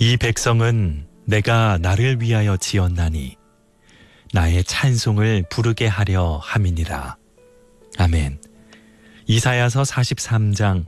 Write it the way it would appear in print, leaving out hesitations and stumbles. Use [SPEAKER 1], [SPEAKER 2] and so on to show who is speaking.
[SPEAKER 1] 이 백성은 내가 나를 위하여 지었나니 나의 찬송을 부르게 하려 함이니라. 아멘. 이사야서 43장